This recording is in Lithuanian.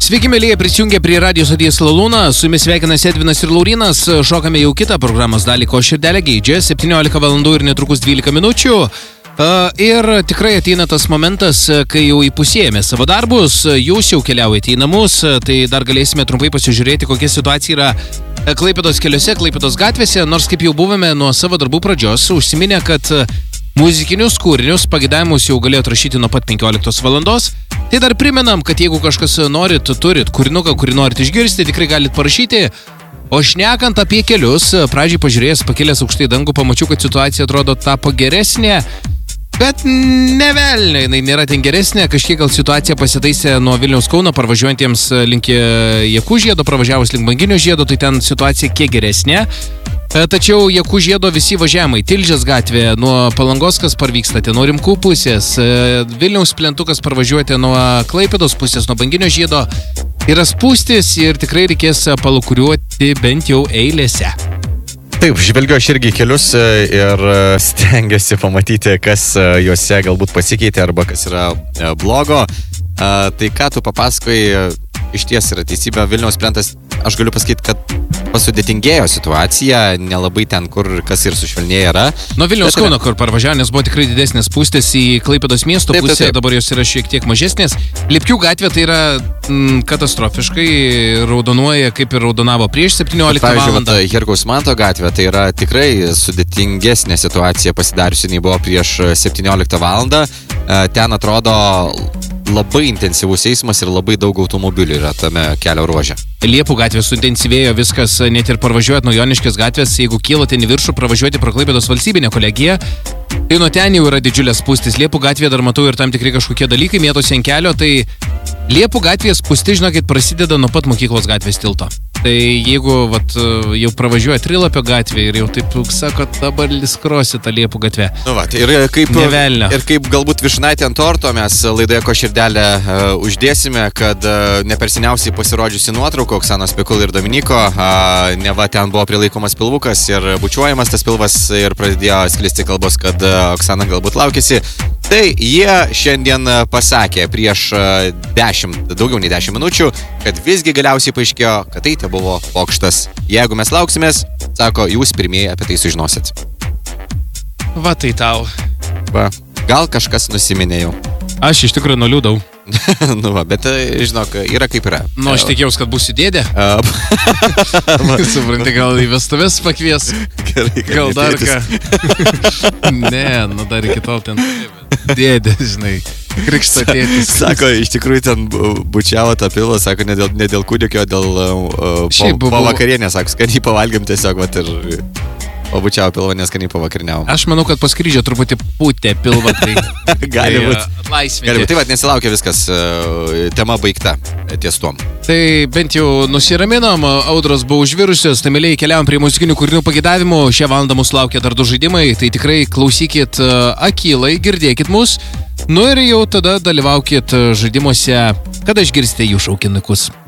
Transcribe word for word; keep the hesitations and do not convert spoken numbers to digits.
Sveiki, mėlyje, prisijungę prie Radio Stoties Lalūna, su jumis sveikinasi Edvinas ir Laurinas, šokame jau kitą programos dalį, ko širdelė geidžia, septyniolika valandų ir netrukus dvylika minučių. Ir tikrai ateina tas momentas, kai jau įpusėjame savo darbus, jūs jau keliaujate į namus, tai dar galėsime trumpai pasižiūrėti, kokia situacija yra Klaipėdos keliuose, Klaipėdos gatvėse, nors kaip jau buvome nuo savo darbų pradžios, užsiminė, kad muzikinius kūrinius pagidavimus jau galėjo atrašyti nuo pat penkioliktos valandos. Tai dar primenam, kad jeigu kažkas norit, turit kūrinuką, kurį norit išgirsti, tikrai galit parašyti. O šnekant apie kelius, pradžiai pažiūrėjęs pakėlęs aukštai dangų, pamačiau, kad situacija atrodo tapo geresnė. Bet ne velnė, jinai nėra ten geresnė, kažkiek gal situacija pasitaisė nuo Vilniaus Kauno parvažiuojantiems link Jakų žiedo, pravažiavus link Banginio žiedo, tai ten situacija kiek geresnė. Tačiau Jakų žiedo visi važiavimai, Tilžės gatvė, nuo Palangos, kas parvykstate, nuo Rimkų pusės, Vilniaus plentukas parvažiuojate nuo Klaipėdos pusės, nuo Banginio žiedo, yra spūstis ir tikrai reikės palukuriuoti bent jau eilėse. Taip, žvelgiu aš irgi kelius ir stengiuosi pamatyti, kas juose galbūt pasikeitė arba kas yra blogo. Tai ką tu papasakoji, iš ties yra teisybė, Vilniaus plentas, aš galiu pasakyti, kad pasudėtingėjo situacija, nelabai ten, kur kas ir sušvelnėję yra. Nuo Vilniaus Kauno, kur parvažiavo, nes buvo tikrai didesnės spūstės į Klaipėdos miesto taip, pusę, taip, taip. Dabar jos yra šiek tiek mažesnės. Lipkių gatvė tai yra mm, katastrofiškai, raudonuoja kaip ir raudonavo prieš septynioliktą valandą. Pavyzdžiui, Herkaus Manto gatvė, tai yra tikrai sudėtingesnė situacija pasidariusi nei buvo prieš septynioliktą valandą. Ten atrodo labai intensyvus eismas ir labai daug automobilių yra tame kelio ruože. Liepų gatvė suintensyvėjo viskas, net ir parvažiuojant nuo Joniškės gatvės, jeigu kylote į viršų, pravažiuoti pro Klaipėdos valstybinę kolegiją, tai nuo ten jau yra didžiulės spūstis. Liepų gatvėje dar matau ir tam tikri kažkokie dalykai mėtosi ant kelio, tai Liepų gatvės spūsti, žinokit, prasideda nuo pat mokyklos gatvės tilto. Tai jeigu vat, jau pravažiuoja Trilapio gatvė ir jau taip sako, dabar liskrosi tą Liepų gatvę. Nu va, tai ir kaip, ir kaip galbūt vyšnaitė ant torto mes laidoje Ko širdelė uh, uždėsime, kad uh, ne per seniausiai pasirodžiusi nuotrauka Oksanos Pikul ir Dominiko, uh, neva ten buvo prilaikomas pilvukas ir bučiuojamas tas pilvas ir pradėjo sklisti kalbos, kad uh, Oksana galbūt laukėsi. Tai jie šiandien pasakė prieš dešimt, daugiau nei dešimt minučių, kad visgi galiausiai paaiškėjo, kad tai te buvo pokštas. Jeigu mes lauksimės, sako, jūs pirmieji apie tai sužinosit. Va tai tau. Va, gal kažkas nusiminė jau. Aš iš tikrųjų nuliūdau. Nu va, bet žinok, yra kaip yra. Nu, aš tikėjausi, kad būsiu dėdė. Supranti, gal į vestuvės pakvies. Gerai, gal dar ką. Ne, nu dar iki tol ten dėdė, žinai. Krikšto tėtis. Sako, iš tikrųjų ten bučiavo tą pilvą, sako, ne dėl, ne dėl kūdikio, dėl uh, po, buvo... po vakarienės, sako, skaniai pavalgėm tiesiog, vat ir pabučiavo pilvą, neskaniai pavakariniavo. Aš manau, kad po skrydžio truputį pūtė pilvą, tai gali būti. Atlaisvinti. Gali būti, tai vat nesilaukia viskas, tema baigta ties tuom. Tai bent jau nusiraminom, audros buvo užvirusios, tai mėlyje keliavom prie muzikinių kūrinių pagidavimų, šią valandą mūsų laukia dar du žaidimai, tai tikrai klausykit akylai, girdėkit mus, nu ir jau tada dalyvaukit žaidimuose, kada išgirsite jų šaukinukus.